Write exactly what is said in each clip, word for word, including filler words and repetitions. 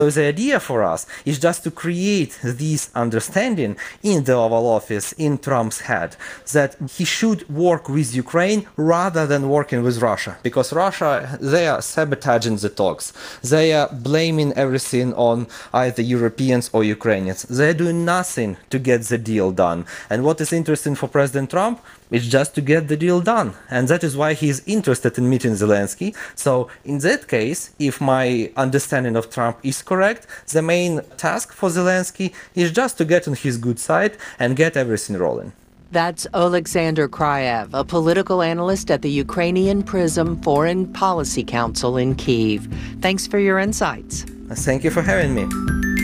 So the idea for us is just to create this understanding in the Oval Office, in Trump's head, that he should work with Ukraine rather than working with Russia. Because Russia, they are sabotaging the talks. They are blaming everything on either Europeans or Ukrainians. They're doing nothing to get the deal done. And what is interesting for President Trump is just to get the deal done. And that is why he is interested in meeting Zelensky. So in that case, if my understanding of Trump is correct, the main task for Zelensky is just to get on his good side and get everything rolling. That's Oleksandr Kryev, a political analyst at the Ukrainian Prism Foreign Policy Council in Kyiv. Thanks for your insights. Thank you for having me.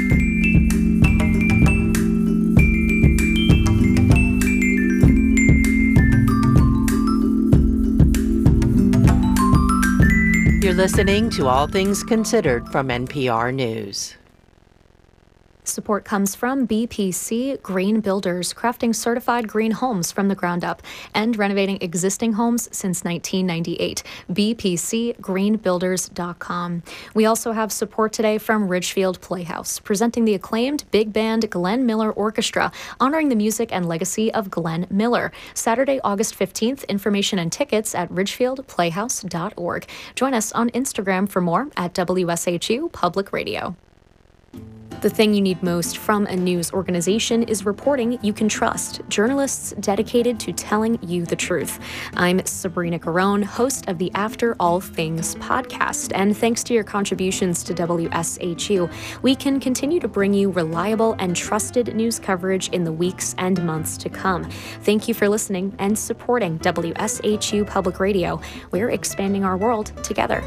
You're listening to All Things Considered from N P R News. Support comes from B P C Green Builders, crafting certified green homes from the ground up and renovating existing homes since nineteen ninety-eight. B P C green builders dot com. We also have support today from Ridgefield Playhouse, presenting the acclaimed big band Glenn Miller Orchestra, honoring the music and legacy of Glenn Miller. Saturday, August fifteenth, information and tickets at ridgefield playhouse dot org. Join us on Instagram for more at W S H U Public Radio. The thing you need most from a news organization is reporting you can trust, journalists dedicated to telling you the truth. I'm Sabrina Garone, host of the After All Things podcast, and thanks to your contributions to W S H U, we can continue to bring you reliable and trusted news coverage in the weeks and months to come. Thank you for listening and supporting W S H U Public Radio. We're expanding our world together.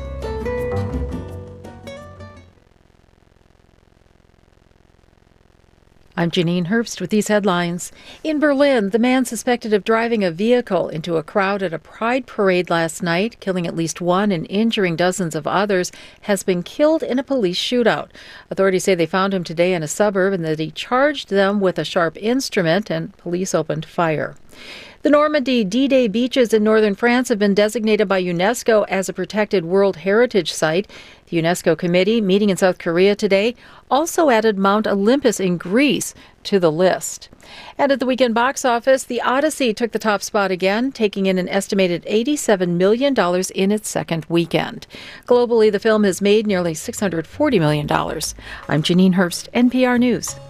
I'm Janine Herbst with these headlines. In Berlin, the man suspected of driving a vehicle into a crowd at a pride parade last night, killing at least one and injuring dozens of others, has been killed in a police shootout. Authorities say they found him today in a suburb and that he charged them with a sharp instrument, and police opened fire. The Normandy D-Day beaches in northern France have been designated by UNESCO as a protected World Heritage Site. The UNESCO committee, meeting in South Korea today, also added Mount Olympus in Greece to the list. And at the weekend box office, The Odyssey took the top spot again, taking in an estimated eighty-seven million dollars in its second weekend. Globally, the film has made nearly six hundred forty million dollars. I'm Janine Herbst, N P R News.